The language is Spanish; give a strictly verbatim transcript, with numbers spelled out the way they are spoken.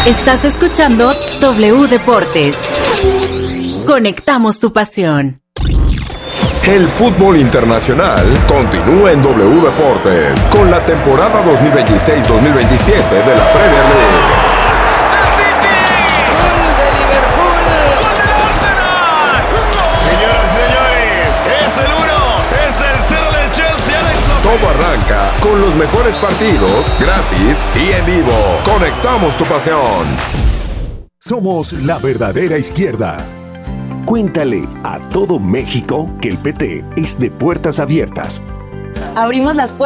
Estás escuchando W Deportes. Conectamos tu pasión. El fútbol internacional continúa en W Deportes con la temporada dos mil veintiséis dos mil veintisiete de la Premier League. Todo arranca con los mejores partidos, gratis y en vivo. Conectamos tu pasión. Somos la verdadera izquierda. Cuéntale a todo México que el P T es de puertas abiertas. Abrimos las puertas.